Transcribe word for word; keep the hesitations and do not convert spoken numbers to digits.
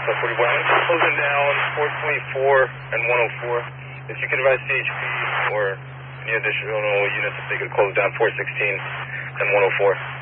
forty-one. Closing down four twenty-four and one oh four. If you could advise C H P or any additional units if they could close down four sixteen and one oh four.